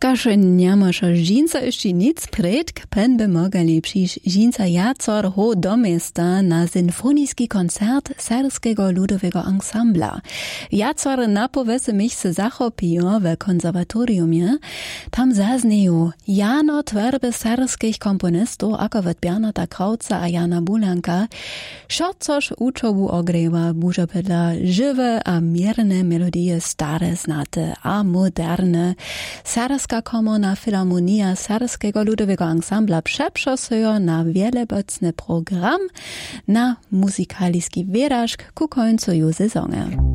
Każe nie masz dżinsa jeszcze nic przed, pen by mogli przyjść dżinsa jacor ho do miasta na symfonijski koncert Serskiego Ludowego Ensembla. Jacor napowese mich se zachopiją w konserwatoriumie. Tam zaznieją jano twerby serskich komponistów, ako wet Bernarda Krauza a Jana Bulanka, šo což učobu ogrewa bužopedla żywe a mierne melodie stare znate a moderne. Serska komorna filharmonia Serskiego Ludowego Ensembla przeprzosuje na wielebocny program na muzykalski wyrażk ku końcu sezonu.